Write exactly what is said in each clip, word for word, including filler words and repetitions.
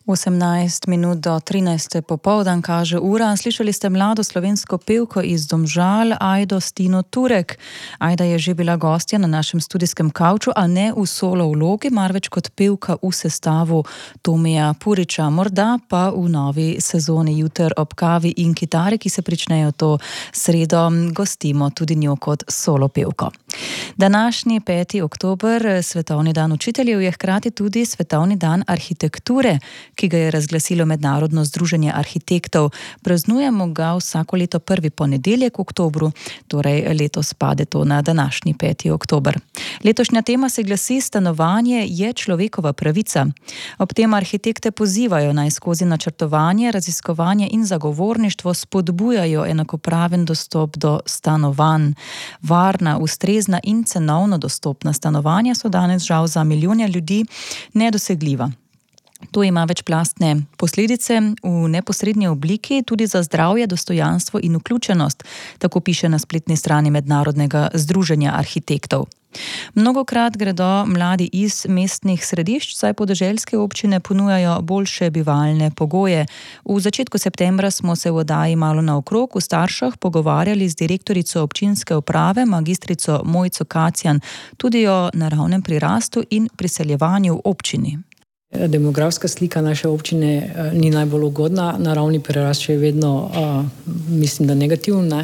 osemnajst minut do trinajste popoldan kaže ura. Slišali ste mlado slovensko pevko iz Domžal, Ajdo Stino Turek. Ajda je že bila gostja na našem studijskem kavču, a ne v solo vlogi, marveč kot pevka v sestavu Tomija Puriča. Morda pa v novi sezoni Juter ob kavi in kitari, ki se pričnejo to sredo, gostimo tudi njo kot solo pevko. Današnji peti oktober, svetovni dan učiteljev, je hkrati tudi svetovni dan arhitekture, ki ga je razglasilo Mednarodno združenje arhitektov. Praznujemo ga vsako leto prvi ponedeljek v oktobru, torej letos pade to na današnji peti oktober. Letošnja tema se glasi: stanovanje je človekova pravica. Ob tem arhitekte pozivajo, naj skozi načrtovanje, raziskovanje in zagovorništvo spodbujajo enakopraven dostop do stanovanj. Varna, ustrezna in cenovno dostopna stanovanja so danes žal za milijone ljudi nedosegljiva. To ima večplastne posledice v neposrednji obliki tudi za zdravje, dostojanstvo in vključenost, tako piše na spletni strani Mednarodnega združenja arhitektov. Mnogokrat gredo mladi iz mestnih središč, saj podeželske občine ponujajo boljše bivalne pogoje. V začetku septembra smo se v oddaji Malo naokrog v Staršah pogovarjali z direktorico občinske uprave, magistrico Mojco Kacjan, tudi o naravnem prirastu in priseljevanju v občini. Demografska slika naše občine ni najbolj ugodna, naravni prirast je vedno, mislim, da negativna,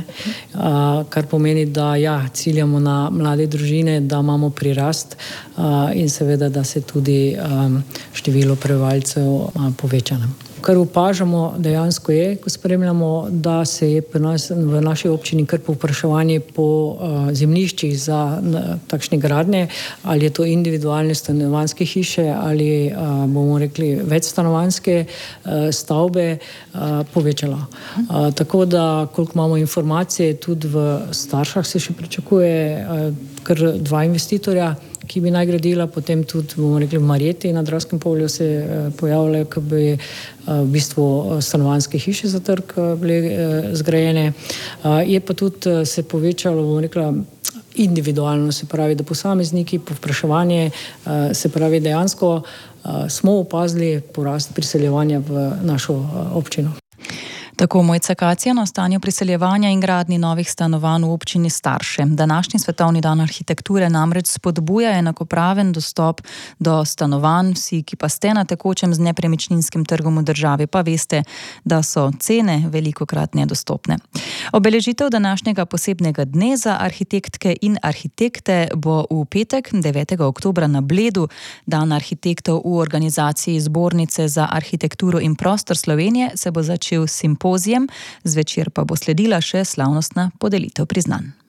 kar pomeni, da ja, ciljamo na mlade družine, da imamo prirast in seveda, da se tudi število prebivalcev poveča. Kar opažamo dejansko je, ko spremljamo, da se je pri nas v naši občini kar povpraševanje po uh, zemljiščih za uh, takšne gradnje, ali je to individualne stanovanjske hiše ali uh, bomo rekli večstanovanjske uh, stavbe uh, povečalo. Uh, tako da, koliko imamo informacije, tudi v Staršah se še pričakuje uh, kar dva investitorja, ki bi naj gradila, potem tudi, bomo rekli, v Marjeti na Dravskem polju se uh, pojavljajo, ki bi uh, v bistvu stanovanjske hiše za trg uh, bile uh, zgrajene. Uh, je pa tudi uh, se povečalo, bomo rekla, individualno, se pravi, da posamezniki, povpraševanje, uh, se pravi, dejansko uh, smo opazili porast priseljevanja v našo uh, občino. Tako Mojca Kacjan o stanju priseljevanja in gradnji novih stanovanj v občini Starše. Današnji svetovni dan arhitekture namreč spodbuja enakopraven dostop do stanovanj. Vsi, ki pa ste na tekočem z nepremičninskim trgom v državi, pa veste, da so cene velikokrat nedostopne. Obeležitev današnjega posebnega dne za arhitektke in arhitekte bo v petek, devetega oktobra na Bledu. Dan arhitektov v organizaciji Zbornice za arhitekturo in prostor Slovenije se bo začel s simpozijem, zvečer pa bo sledila še slavnostna podelitev priznanj.